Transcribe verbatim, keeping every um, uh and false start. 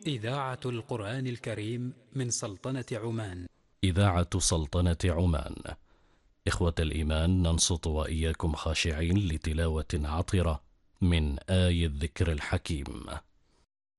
إذاعة القرآن الكريم من سلطنة عمان. إذاعة سلطنة عمان. إخوة الإيمان، ننصت وإياكم خاشعين لتلاوة عطرة من آي الذكر الحكيم.